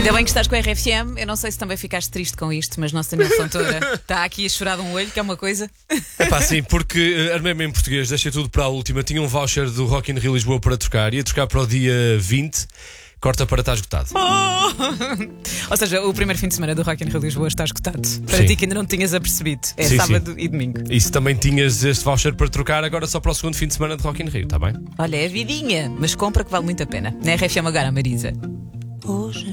Ainda bem que estás com a RFM. Eu não sei se também ficaste triste com isto, mas nosso Daniel Fontoura está aqui a chorar de um olho, que é uma coisa. É pá, sim, porque armei-me em português, deixei tudo para a última. Tinha um voucher do Rock in Rio Lisboa para trocar, ia trocar para o dia 20. Corta para estar esgotado. Ou seja, o primeiro fim de semana do Rock in Rio Lisboa está esgotado. Para Sim. ti que ainda não tinhas apercebido. É Sim, sábado e domingo. E se também tinhas este voucher para trocar, agora só para o segundo fim de semana de Rock in Rio, está bem? Olha, é vidinha, mas compra que vale muito a pena. Na RFM agora, Marisa.